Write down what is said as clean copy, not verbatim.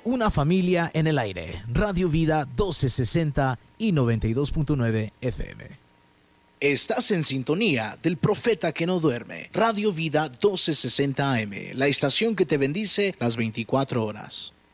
Una familia en el aire. Radio Vida 1260 y 92.9 FM. Estás en sintonía del profeta que no duerme. Radio Vida 1260 AM, la estación que te bendice las 24 horas.